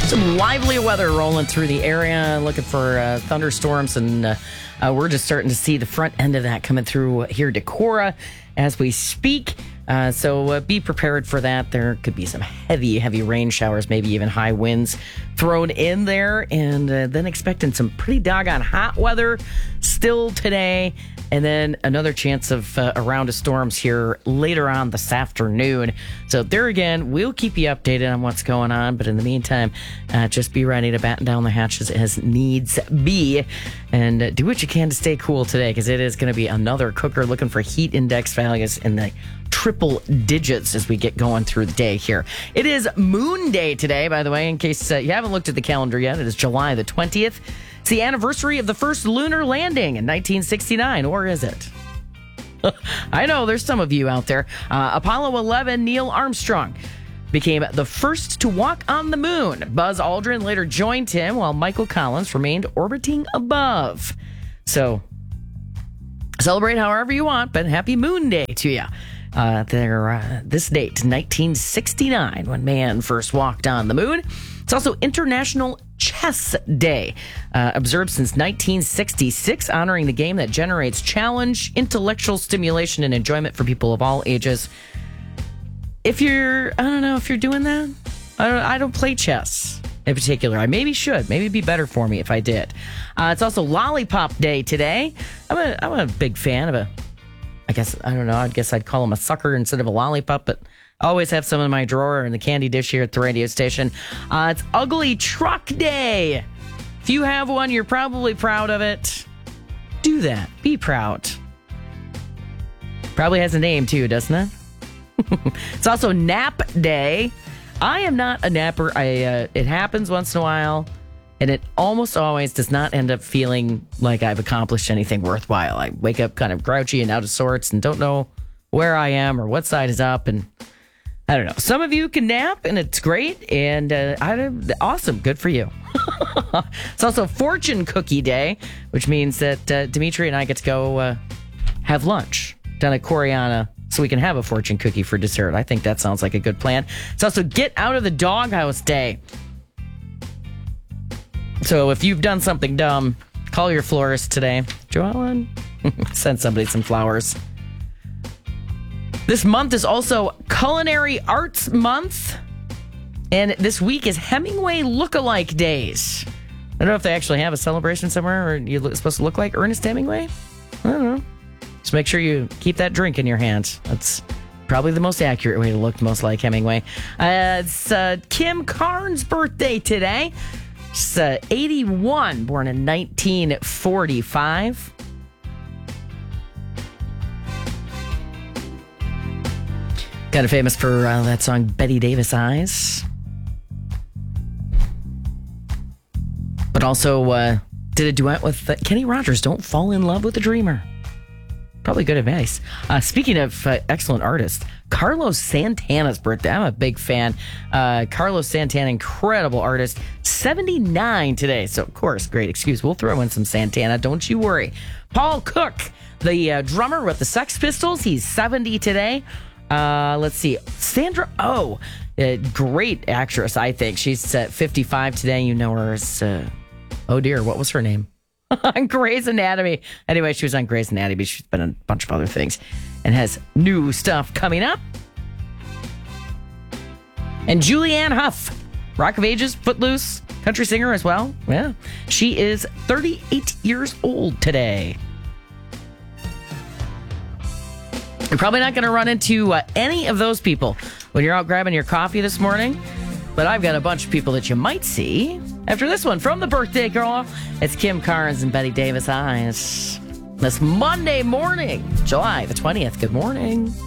Some lively weather rolling through the area, looking for thunderstorms, and we're just starting to see the front end of that coming through here to Decorah as we speak. So be prepared for that. There could be some heavy rain showers, maybe even high winds thrown in there. And then expecting some pretty doggone hot weather still today. And then another chance of a round of storms here later on this afternoon. So there again, we'll keep you updated on what's going on. But in the meantime, just be ready to batten down the hatches as needs be. And do what you can to stay cool today, because it is going to be another cooker. Looking for heat index values in the triple digits as we get going through the day here. It is Moon Day today, by the way, in case you haven't looked at the calendar yet. It is July the 20th. It's the anniversary of the first lunar landing in 1969, or is it? I know there's some of you out there. Apollo 11, Neil Armstrong became the first to walk on the moon. Buzz Aldrin later joined him, while Michael Collins remained orbiting above. So celebrate however you want, but happy Moon Day to you. This date, 1969, when man first walked on the moon. It's also International Chess Day, observed since 1966, honoring the game that generates challenge, intellectual stimulation, and enjoyment for people of all ages. I don't know if you're doing that. I don't play chess in particular. I maybe should. Maybe it'd be better for me if I did. It's also Lollipop Day today. I'm a big fan of I guess I'd call him a sucker instead of a lollipop, but I always have some in my drawer in the candy dish here at the radio station. It's Ugly Truck Day. If you have one, you're probably proud of it. Do that. Be proud. Probably has a name too, doesn't it? It's also Nap Day. I am not a napper. It happens once in a while, and it almost always does not end up feeling like I've accomplished anything worthwhile. I wake up kind of grouchy and out of sorts and don't know where I am or what side is up, and I don't know. Some of you can nap, and it's great, and awesome. Good for you. It's also Fortune Cookie Day, which means that Dimitri and I get to go have lunch down at Coriana so we can have a fortune cookie for dessert. I think that sounds like a good plan. It's also Get Out of the Doghouse Day. So if you've done something dumb, call your florist today. Joellen, send somebody some flowers. This month is also Culinary Arts Month. And this week is Hemingway Lookalike Days. I don't know if they actually have a celebration somewhere, or you're supposed to look like Ernest Hemingway. I don't know. Just make sure you keep that drink in your hand. That's probably the most accurate way to look most like Hemingway. It's Kim Carnes' birthday today. She's 81, born in 1945. Kind of famous for that song Betty Davis Eyes. But also did a duet with Kenny Rogers, Don't Fall in Love with a Dreamer. Probably good advice. Speaking of excellent artists, Carlos Santana's birthday. I'm a big fan. Carlos Santana, incredible artist. 79 today. So, of course, great excuse. We'll throw in some Santana. Don't you worry. Paul Cook, the drummer with the Sex Pistols. He's 70 today. Let's see. Sandra Oh, great actress, I think. She's 55 today. You know her as, oh dear, what was her name? On Grey's Anatomy. Anyway, she was on Grey's Anatomy. She's been in a bunch of other things and has new stuff coming up. And Julianne Hough, Rock of Ages, Footloose, country singer as well. Yeah, she is 38 years old today. You're probably not going to run into any of those people when you're out grabbing your coffee this morning, but I've got a bunch of people that you might see after this one from the birthday girl. It's Kim Carnes and Betty Davis Eyes. This Monday morning, July the 20th. Good morning.